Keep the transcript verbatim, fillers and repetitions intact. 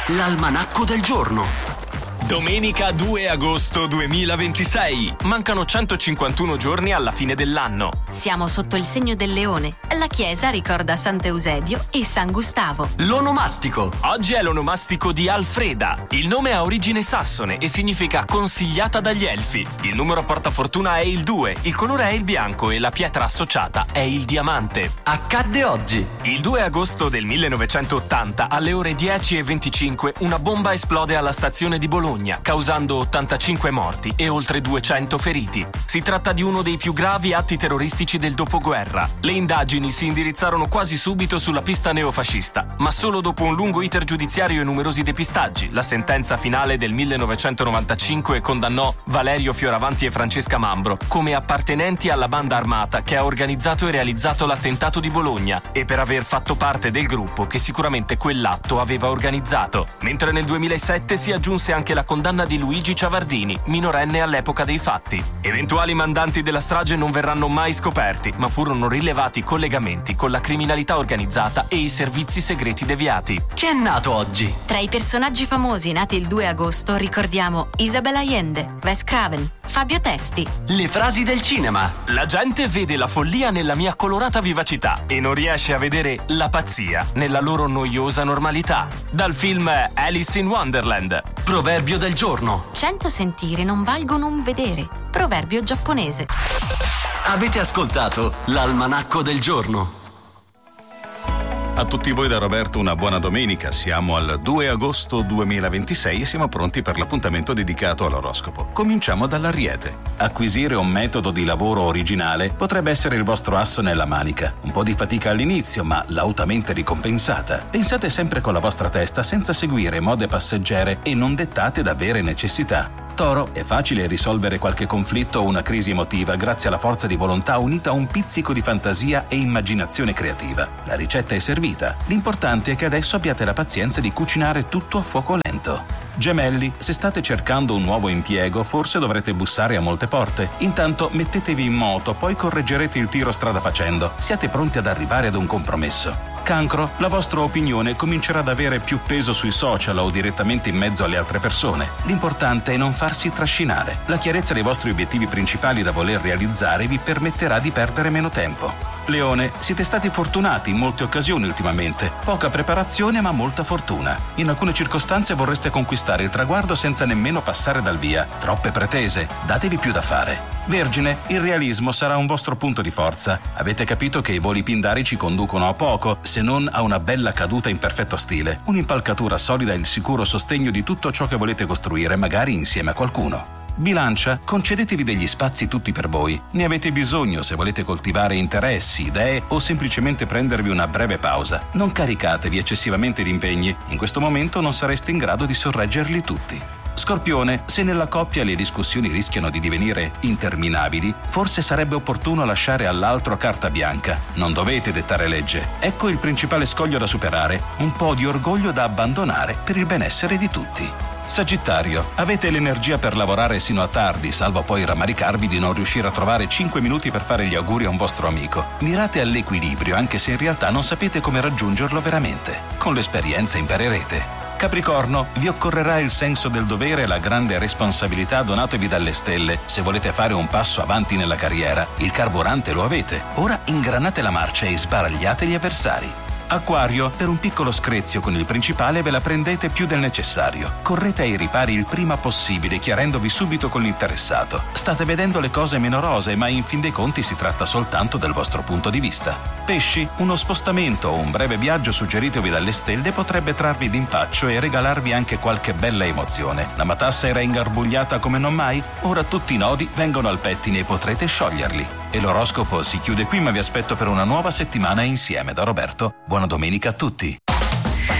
l'almanacco del giorno. Domenica due agosto duemilaventisei. Mancano centocinquantuno giorni alla fine dell'anno. Siamo sotto il segno del leone. La chiesa ricorda Sant'Eusebio e San Gustavo. L'onomastico. Oggi è l'onomastico di Alfreda. Il nome ha origine sassone e significa consigliata dagli elfi. Il numero portafortuna è il due, il colore è il bianco e la pietra associata è il diamante. Accadde oggi. Il due agosto del millenovecentottanta, alle ore dieci e venticinque, una bomba esplode alla stazione di Bologna, causando ottantacinque morti e oltre duecento feriti. Si tratta di uno dei più gravi atti terroristici del dopoguerra. Le indagini si indirizzarono quasi subito sulla pista neofascista, ma solo dopo un lungo iter giudiziario e numerosi depistaggi, la sentenza finale del millenovecentonovantacinque condannò Valerio Fioravanti e Francesca Mambro come appartenenti alla banda armata che ha organizzato e realizzato l'attentato di Bologna e per aver fatto parte del gruppo che sicuramente quell'atto aveva organizzato. Mentre nel duemilasette si aggiunse anche la condanna di Luigi Ciavardini, minorenne all'epoca dei fatti. Eventuali mandanti della strage non verranno mai scoperti, ma furono rilevati collegamenti con la criminalità organizzata e i servizi segreti deviati. Chi è nato oggi? Tra i personaggi famosi nati il due agosto ricordiamo Isabel Allende, Wes Craven, Fabio Testi. Le frasi del cinema. La gente vede la follia nella mia colorata vivacità e non riesce a vedere la pazzia nella loro noiosa normalità. Dal film Alice in Wonderland. Proverbio del giorno. Cento sentire non valgono un vedere. Proverbio giapponese. Avete ascoltato l'almanacco del giorno. A tutti voi da Roberto una buona domenica. Siamo al due agosto duemilaventisei e siamo pronti per l'appuntamento dedicato all'oroscopo. Cominciamo dall'Ariete. Acquisire un metodo di lavoro originale potrebbe essere il vostro asso nella manica. Un po' di fatica all'inizio, ma lautamente ricompensata. Pensate sempre con la vostra testa senza seguire mode passeggere e non dettate da vere necessità. Toro, è facile risolvere qualche conflitto o una crisi emotiva grazie alla forza di volontà unita a un pizzico di fantasia e immaginazione creativa. La ricetta è servita. L'importante è che adesso abbiate la pazienza di cucinare tutto a fuoco lento. Gemelli, se state cercando un nuovo impiego, forse dovrete bussare a molte porte. Intanto mettetevi in moto, poi correggerete il tiro strada facendo. Siate pronti ad arrivare ad un compromesso. Cancro, la vostra opinione comincerà ad avere più peso sui social o direttamente in mezzo alle altre persone. L'importante è non farsi trascinare. La chiarezza dei vostri obiettivi principali da voler realizzare vi permetterà di perdere meno tempo. Leone, siete stati fortunati in molte occasioni ultimamente. Poca preparazione ma molta fortuna. In alcune circostanze vorreste conquistare il traguardo senza nemmeno passare dal via. Troppe pretese, datevi più da fare. Vergine, il realismo sarà un vostro punto di forza. Avete capito che i voli pindarici conducono a poco, se non a una bella caduta in perfetto stile. Un'impalcatura solida e il sicuro sostegno di tutto ciò che volete costruire, magari insieme a qualcuno. Bilancia, concedetevi degli spazi tutti per voi. Ne avete bisogno se volete coltivare interessi, idee o semplicemente prendervi una breve pausa. Non caricatevi eccessivamente di impegni. In questo momento non sareste in grado di sorreggerli tutti. Scorpione, se nella coppia le discussioni rischiano di divenire interminabili, forse sarebbe opportuno lasciare all'altro carta bianca. Non dovete dettare legge. Ecco il principale scoglio da superare, un po' di orgoglio da abbandonare per il benessere di tutti. Sagittario, avete l'energia per lavorare sino a tardi, salvo poi rammaricarvi di non riuscire a trovare cinque minuti per fare gli auguri a un vostro amico. Mirate all'equilibrio, anche se in realtà non sapete come raggiungerlo veramente. Con l'esperienza imparerete. Capricorno, vi occorrerà il senso del dovere e la grande responsabilità donatovi dalle stelle. Se volete fare un passo avanti nella carriera, il carburante lo avete. Ora ingranate la marcia e sbaragliate gli avversari. Acquario, per un piccolo screzio con il principale ve la prendete più del necessario. Correte ai ripari il prima possibile, chiarendovi subito con l'interessato. State vedendo le cose meno rosee, ma in fin dei conti si tratta soltanto del vostro punto di vista. Pesci, uno spostamento o un breve viaggio suggeritovi dalle stelle potrebbe trarvi d'impaccio e regalarvi anche qualche bella emozione. La matassa era ingarbugliata come non mai? Ora tutti i nodi vengono al pettine e potrete scioglierli. E l'oroscopo si chiude qui, ma vi aspetto per una nuova settimana insieme. Da Roberto, buona domenica a tutti.